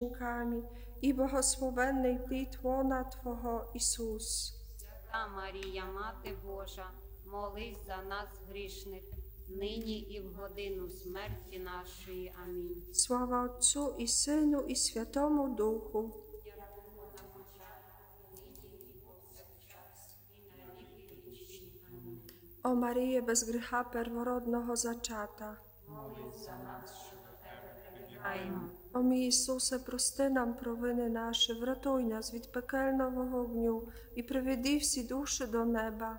і благословенний плід лона Твого, Ісус. Свята Марія, Мати Божа, молись за нас грішних, нині і в годину смерті нашої. Амінь. Слава Отцю і Сину, і Святому Духу. О Маріє, без гріха первородного зачата. Молись за нас, що до Тебе прибігаємо. О мій Ісусе, прости нам провини наші, врятуй нас від пекельного вогню і приведи всі душі до неба.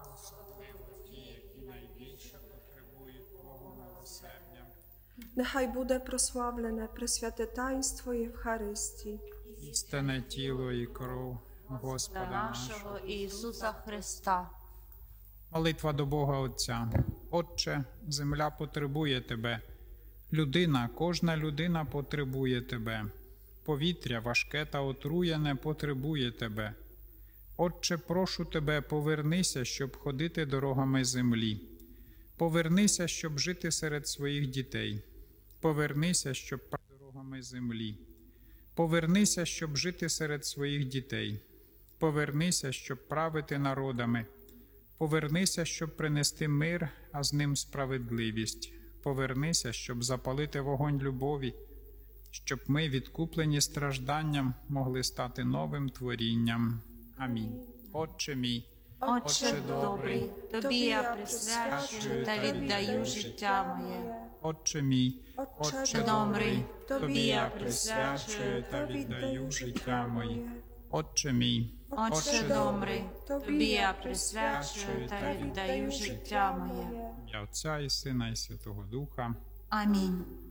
Нехай буде прославлене пресвяте таїнство Євхаристії. Істинне тіло і кров Господа нашого Ісуса Христа. Молитва до Бога Отця. Отче, земля потребує Тебе. Людина, кожна людина потребує Тебе. Повітря важке та отруєне потребує Тебе. Отче, прошу Тебе, повернися, щоб ходити дорогами землі. Повернися, щоб жити серед своїх дітей. Повернися, щоб дорогами землі. Повернися, щоб жити серед своїх дітей. Повернися, щоб правити народами. Повернися, щоб принести мир, а з ним справедливість. Повернися, щоб запалити вогонь любові, щоб ми, відкуплені стражданням, могли стати новим творінням. Амінь. Отче мій, Отче добрий, Тобі я присвячую та віддаю життя моє. Отче мій, Отче добрий, Тобі я присвячую та віддаю життя моє. Отче мій, Отче добрий, Тобі я присвячую та віддаю життя моє. ім'я Отця і Сина і Святого Духа. Амінь.